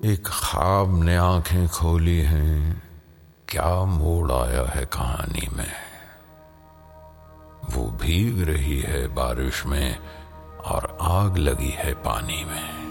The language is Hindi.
एक ख्वाब ने आंखें खोली हैं, क्या मोड़ आया है कहानी में। वो भीग रही है बारिश में और आग लगी है पानी में।